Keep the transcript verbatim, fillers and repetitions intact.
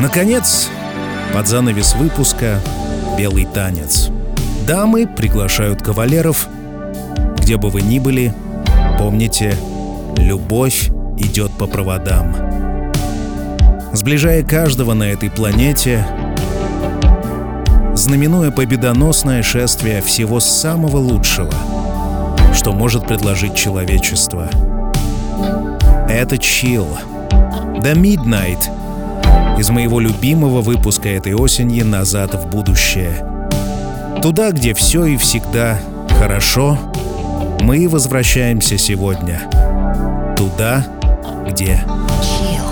Наконец, под занавес выпуска «Белый танец». Дамы приглашают кавалеров. Где бы вы ни были, помните, любовь идет по проводам. Сближая каждого на этой планете, знаменуя победоносное шествие всего самого лучшего, что может предложить человечество. Это Chill, The Midnight, из моего любимого выпуска этой осени «Назад в будущее». Туда, где все и всегда хорошо, мы возвращаемся сегодня. Туда, где